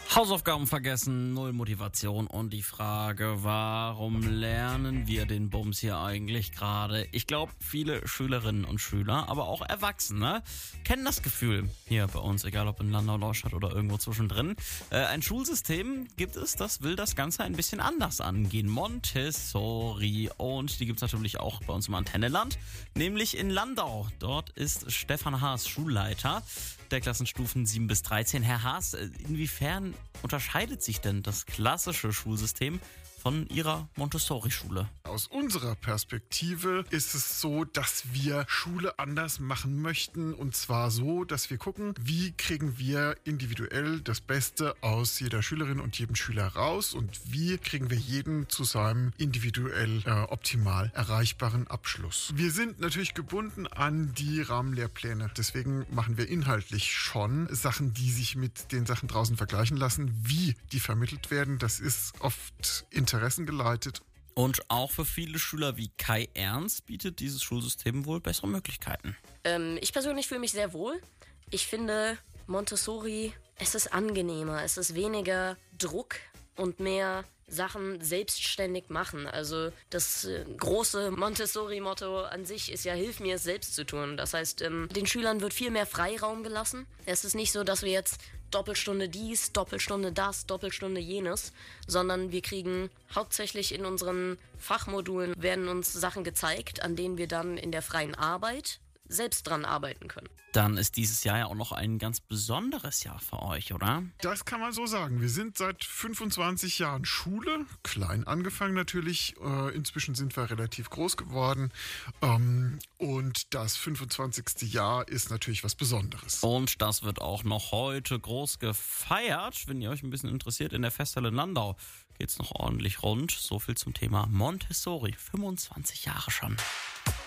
Hausaufgaben vergessen, null Motivation und die Frage, warum lernen wir den Bums hier eigentlich gerade? Ich glaube, viele Schülerinnen und Schüler, aber auch Erwachsene, kennen das Gefühl hier bei uns, egal ob in Landau, Neustadt oder irgendwo zwischendrin. Ein Schulsystem gibt es, das will das Ganze ein bisschen anders angehen. Montessori, und die gibt es natürlich auch bei uns im Antenneland, nämlich in Landau. Dort ist Stefan Haas Schulleiter der Klassenstufen 7 bis 13. Herr Haas, inwiefern unterscheidet sich denn das klassische Schulsystem von Ihrer Montessori-Schule? Aus unserer Perspektive ist es so, dass wir Schule anders machen möchten. Und zwar so, dass wir gucken, wie kriegen wir individuell das Beste aus jeder Schülerin und jedem Schüler raus und wie kriegen wir jeden zu seinem individuell optimal erreichbaren Abschluss. Wir sind natürlich gebunden an die Rahmenlehrpläne. Deswegen machen wir inhaltlich schon Sachen, die sich mit den Sachen draußen vergleichen lassen. Wie die vermittelt werden, das ist oft interessengeleitet. Und auch für viele Schüler wie Kai Ernst bietet dieses Schulsystem wohl bessere Möglichkeiten. Ich persönlich fühle mich sehr wohl. Ich finde Montessori, es ist angenehmer, es ist weniger Druck und mehr Sachen selbstständig machen. Also das große Montessori-Motto an sich ist ja, hilf mir es selbst zu tun. Das heißt, den Schülern wird viel mehr Freiraum gelassen. Es ist nicht so, dass wir jetzt Doppelstunde dies, Doppelstunde das, Doppelstunde jenes, sondern wir kriegen hauptsächlich in unseren Fachmodulen werden uns Sachen gezeigt, an denen wir dann in der freien Arbeit selbst dran arbeiten können. Dann ist dieses Jahr ja auch noch ein ganz besonderes Jahr für euch, oder? Das kann man so sagen. Wir sind seit 25 Jahren Schule, klein angefangen natürlich. Inzwischen sind wir relativ groß geworden. Und das 25. Jahr ist natürlich was Besonderes. Und das wird auch noch heute groß gefeiert. Wenn ihr euch ein bisschen interessiert, in der Festhalle Landau geht's noch ordentlich rund. So viel zum Thema Montessori. 25 Jahre schon.